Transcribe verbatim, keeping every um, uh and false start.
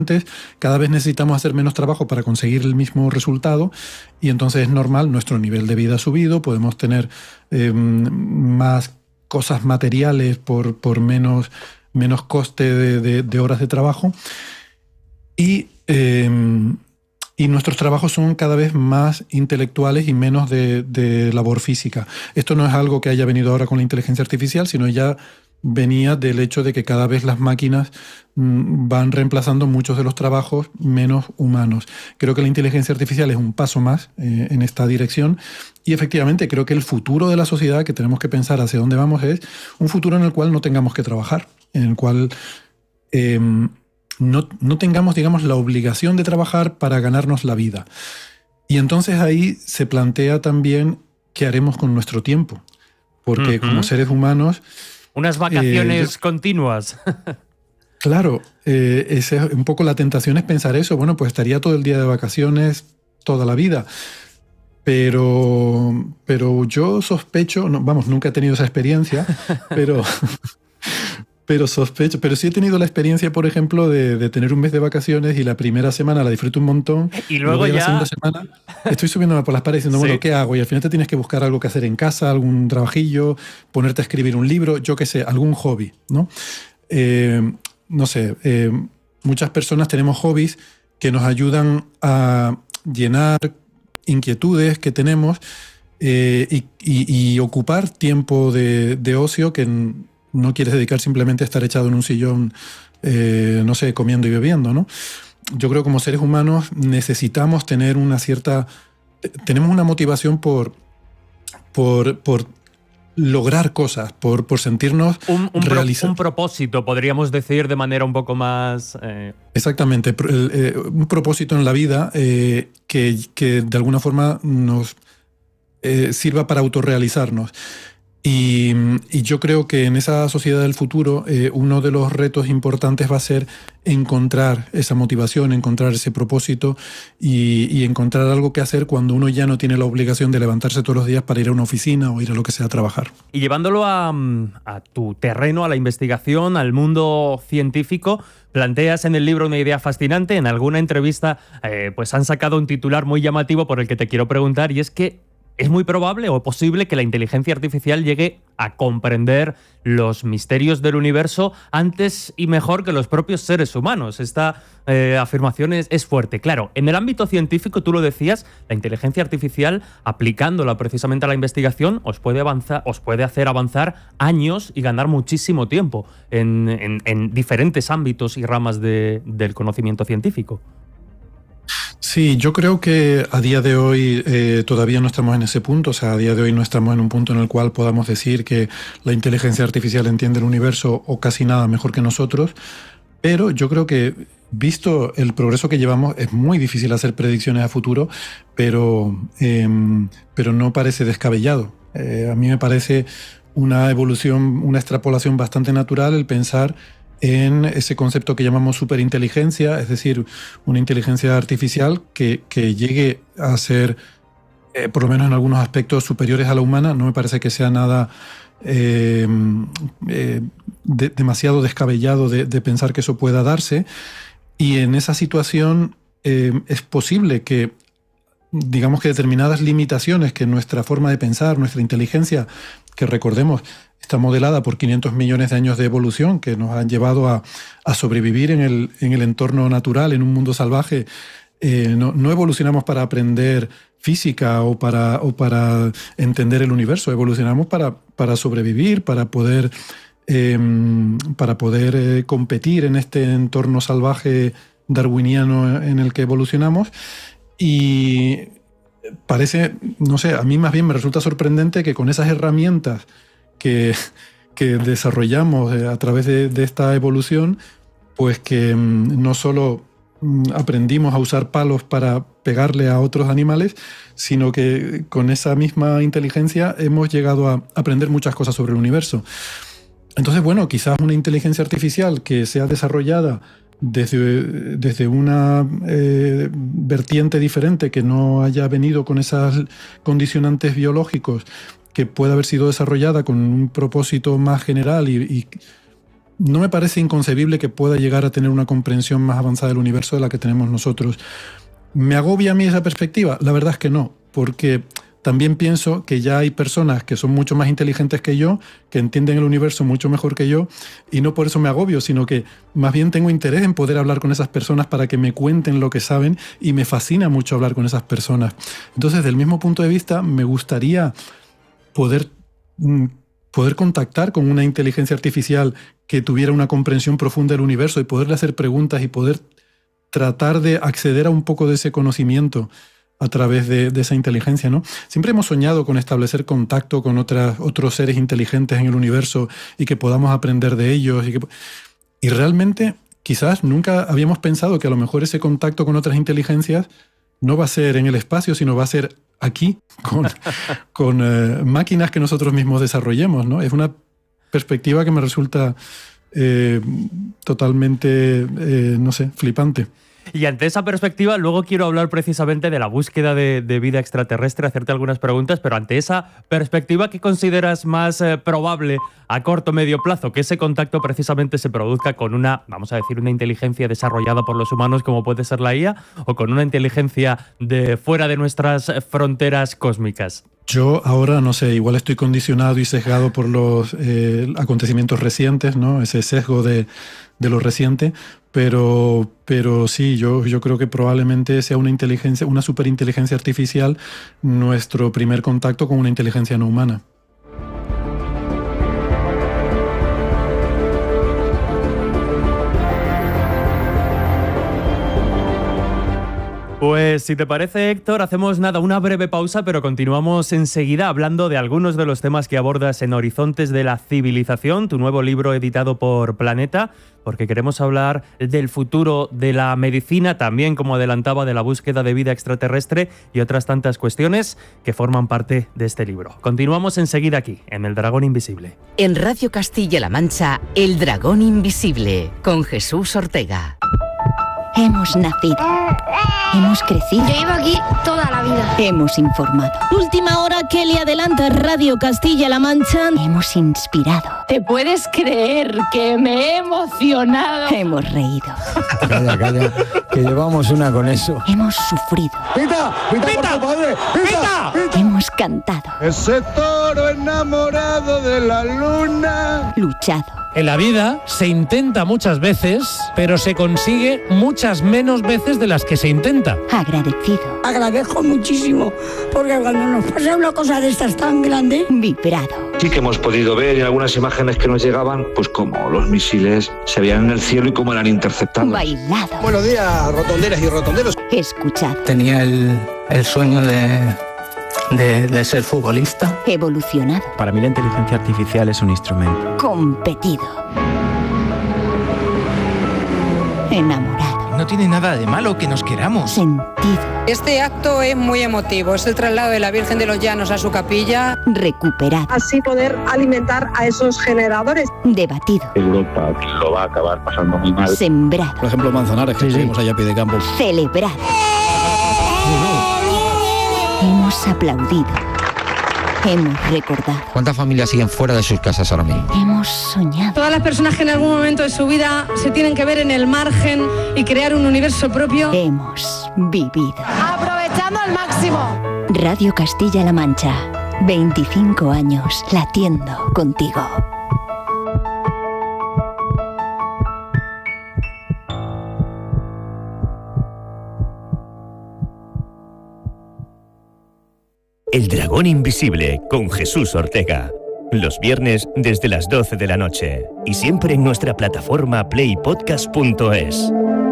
cada vez necesitamos hacer menos trabajo para conseguir el mismo resultado y entonces es normal, nuestro nivel de vida ha subido, podemos tener eh, más cosas materiales por, por menos, menos coste de, de, de horas de trabajo y, eh, y nuestros trabajos son cada vez más intelectuales y menos de, de labor física. Esto no es algo que haya venido ahora con la inteligencia artificial, sino ya venía del hecho de que cada vez las máquinas mmm, van reemplazando muchos de los trabajos menos humanos. Creo que la inteligencia artificial es un paso más eh, en esta dirección y efectivamente creo que el futuro de la sociedad, que tenemos que pensar hacia dónde vamos, es un futuro en el cual no tengamos que trabajar, en el cual eh, no, no tengamos, digamos, la obligación de trabajar para ganarnos la vida. Y entonces ahí se plantea también qué haremos con nuestro tiempo, porque uh-huh. como seres humanos... Unas vacaciones eh, continuas. Claro, eh, ese, un poco la tentación es pensar eso. Bueno, pues estaría todo el día de vacaciones, toda la vida. Pero, pero yo sospecho, no, vamos, nunca he tenido esa experiencia, pero, pero sospecho, pero sí he tenido la experiencia, por ejemplo, de, de tener un mes de vacaciones y la primera semana la disfruto un montón. Y luego, luego ya... la segunda semana estoy subiéndome por las paredes diciendo, sí. bueno, ¿qué hago? Y al final te tienes que buscar algo que hacer en casa, algún trabajillo, ponerte a escribir un libro, yo qué sé, algún hobby, ¿no? Eh, no sé, eh, muchas personas tenemos hobbies que nos ayudan a llenar inquietudes que tenemos eh, y, y, y ocupar tiempo de, de ocio que no quieres dedicar simplemente a estar echado en un sillón, eh, no sé, comiendo y bebiendo, ¿no? Yo creo que como seres humanos necesitamos tener una cierta... Tenemos una motivación por, por, por lograr cosas, por, por sentirnos un, un realizados. Un propósito, podríamos decir de manera un poco más... Eh... Exactamente, eh, un propósito en la vida eh, que, que de alguna forma nos eh, sirva para autorrealizarnos. Y, y yo creo que en esa sociedad del futuro eh, uno de los retos importantes va a ser encontrar esa motivación, encontrar ese propósito y, y encontrar algo que hacer cuando uno ya no tiene la obligación de levantarse todos los días para ir a una oficina o ir a lo que sea a trabajar. Y llevándolo a, a tu terreno, a la investigación, al mundo científico, planteas en el libro una idea fascinante. En alguna entrevista eh, pues han sacado un titular muy llamativo por el que te quiero preguntar, y es que ¿es muy probable o posible que la inteligencia artificial llegue a comprender los misterios del universo antes y mejor que los propios seres humanos? Esta eh, afirmación es, es fuerte. Claro, en el ámbito científico, tú lo decías, la inteligencia artificial, aplicándola precisamente a la investigación, os puede, avanzar, os puede hacer avanzar años y ganar muchísimo tiempo en, en, en diferentes ámbitos y ramas de, del conocimiento científico. Sí, yo creo que a día de hoy eh, todavía no estamos en ese punto, o sea, a día de hoy no estamos en un punto en el cual podamos decir que la inteligencia artificial entiende el universo o casi nada mejor que nosotros, pero yo creo que, visto el progreso que llevamos, es muy difícil hacer predicciones a futuro, pero, eh, pero no parece descabellado. Eh, a mí me parece una evolución, una extrapolación bastante natural el pensar en ese concepto que llamamos superinteligencia, es decir, una inteligencia artificial que, que llegue a ser, eh, por lo menos en algunos aspectos, superiores a la humana. No me parece que sea nada eh, eh, de, demasiado descabellado de, de pensar que eso pueda darse. Y en esa situación eh, es posible que, digamos que determinadas limitaciones que nuestra forma de pensar, nuestra inteligencia, que recordemos, está modelada por quinientos millones de años de evolución que nos han llevado a, a sobrevivir en el, en el entorno natural, en un mundo salvaje. Eh, no, no evolucionamos para aprender física o para, o para entender el universo, evolucionamos para, para sobrevivir, para poder, eh, para poder eh, competir en este entorno salvaje darwiniano en el que evolucionamos. Y parece, no sé, a mí más bien me resulta sorprendente que con esas herramientas que, que desarrollamos a través de, de esta evolución, pues que mmm, no solo mmm, aprendimos a usar palos para pegarle a otros animales, sino que con esa misma inteligencia hemos llegado a aprender muchas cosas sobre el universo. Entonces, bueno, quizás una inteligencia artificial que sea desarrollada desde, desde una eh, vertiente diferente, que no haya venido con esos condicionantes biológicos, que pueda haber sido desarrollada con un propósito más general y, y no me parece inconcebible que pueda llegar a tener una comprensión más avanzada del universo de la que tenemos nosotros. ¿Me agobia a mí esa perspectiva? La verdad es que no, porque también pienso que ya hay personas que son mucho más inteligentes que yo, que entienden el universo mucho mejor que yo, y no por eso me agobio, sino que más bien tengo interés en poder hablar con esas personas para que me cuenten lo que saben, y me fascina mucho hablar con esas personas. Entonces, del mismo punto de vista, me gustaría poder, poder contactar con una inteligencia artificial que tuviera una comprensión profunda del universo y poderle hacer preguntas y poder tratar de acceder a un poco de ese conocimiento a través de, de esa inteligencia, ¿no? Siempre hemos soñado con establecer contacto con otras, otros seres inteligentes en el universo y que podamos aprender de ellos. Y, que, y realmente quizás nunca habíamos pensado que a lo mejor ese contacto con otras inteligencias no va a ser en el espacio, sino va a ser aquí, con, con eh, máquinas que nosotros mismos desarrollemos, ¿no? Es una perspectiva que me resulta eh, totalmente, eh, no sé, flipante. Y ante esa perspectiva, luego quiero hablar precisamente de la búsqueda de, de vida extraterrestre, hacerte algunas preguntas, pero ante esa perspectiva, ¿qué consideras más eh, probable a corto o medio plazo? Que ese contacto precisamente se produzca con una, vamos a decir, una inteligencia desarrollada por los humanos, como puede ser la I A, o con una inteligencia de fuera de nuestras fronteras cósmicas. Yo ahora, no sé, igual estoy condicionado y sesgado por los eh, acontecimientos recientes, ¿no? Ese sesgo de, de lo reciente, pero, pero sí, yo, yo creo que probablemente sea una inteligencia, una superinteligencia artificial nuestro primer contacto con una inteligencia no humana. Pues si te parece, Héctor, hacemos nada, una breve pausa, pero continuamos enseguida hablando de algunos de los temas que abordas en Horizontes de la Civilización, tu nuevo libro editado por Planeta, porque queremos hablar del futuro de la medicina, también, como adelantaba, de la búsqueda de vida extraterrestre y otras tantas cuestiones que forman parte de este libro. Continuamos enseguida aquí, en El Dragón Invisible. En Radio Castilla-La Mancha, El Dragón Invisible, con Jesús Ortega. Hemos nacido. Hemos crecido. Yo llevo aquí toda la vida. Hemos informado. Última hora que le adelanta Radio Castilla-La Mancha. Hemos inspirado. ¿Te puedes creer que me he emocionado? Hemos reído. Calla, calla, que llevamos una con eso. Hemos sufrido. ¡Pita! ¡Pita, ¡Pita! Por tu padre! ¡Pita! ¡Pita! Hemos cantado. Ese toro enamorado de la luna. Luchado. En la vida se intenta muchas veces, pero se consigue muchas menos veces de las que se intenta. Agradecido. Agradezco muchísimo, porque cuando nos pasa una cosa de estas tan grande... Vibrado. Sí que hemos podido ver en algunas imágenes que nos llegaban, pues como los misiles se veían en el cielo y cómo eran interceptados. Bailado. Buenos días, rotonderas y rotonderos. Escuchado. Tenía el, el sueño de... De, de ser futbolista. Evolucionado. Para mí la inteligencia artificial es un instrumento. Competido. Enamorado. No tiene nada de malo que nos queramos. Sentido. Este acto es muy emotivo. Es el traslado de la Virgen de los Llanos a su capilla. Recuperado. Así poder alimentar a esos generadores. Debatido. Europa lo va a acabar pasando muy mal. Sembrado. Por ejemplo, Manzanares, que seguimos allá a pie de campo. Celebrado. Hemos aplaudido. Hemos recordado. ¿Cuántas familias siguen fuera de sus casas ahora mismo? Hemos soñado. Todas las personas que en algún momento de su vida se tienen que ver en el margen y crear un universo propio. Hemos vivido. Aprovechando al máximo. Radio Castilla-La Mancha. veinticinco años latiendo contigo. El Dragón Invisible con Jesús Ortega. Los viernes desde las doce de la noche. Y siempre en nuestra plataforma play podcast punto es.